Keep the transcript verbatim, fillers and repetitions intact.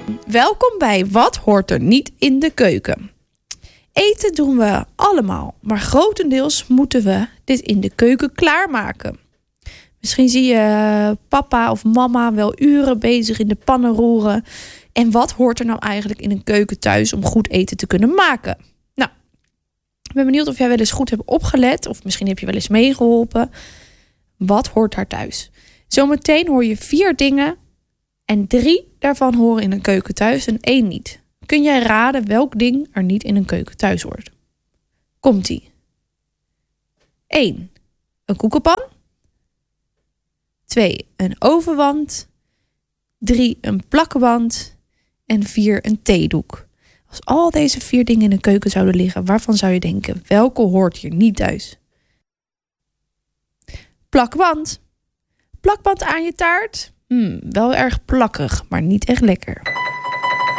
Welkom bij Wat hoort er niet in de keuken? Eten doen we allemaal, maar grotendeels moeten we dit in de keuken klaarmaken. Misschien zie je papa of mama wel uren bezig in de pannen roeren. En wat hoort er nou eigenlijk in een keuken thuis om goed eten te kunnen maken? Nou, ik ben benieuwd of jij wel eens goed hebt opgelet, of misschien heb je wel eens meegeholpen. Wat hoort daar thuis? Zometeen hoor je vier dingen en drie daarvan horen in een keuken thuis en één niet. Kun jij raden welk ding er niet in een keuken thuis hoort? Komt-ie. één. Een koekenpan. twee. Een ovenwand. drie. Een plakkenband. En vier. Een theedoek. Als al deze vier dingen in een keuken zouden liggen, waarvan zou je denken, welke hoort hier niet thuis? Plakband. Plakband aan je taart? Hmm, wel erg plakkerig, maar niet echt lekker.